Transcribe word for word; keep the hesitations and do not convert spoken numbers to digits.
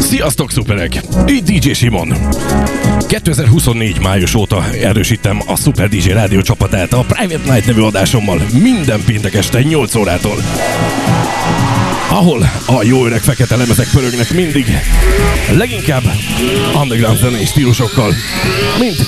Sziasztok, szuperek! Itt dé dzsé Simon. kétezer-huszonnégy május óta erősítem a Super dé dzsé rádió csapatát a Private Night nevű adásommal minden péntek este nyolc órától. Ahol a jó öreg fekete lemezek pörögnek mindig, leginkább underground zenei stílusokkal, mint